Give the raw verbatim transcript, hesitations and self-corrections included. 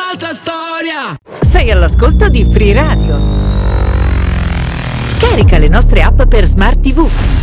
un'altra storia. Sei all'ascolto di Free Radio. Scarica le nostre app per Smart tivù.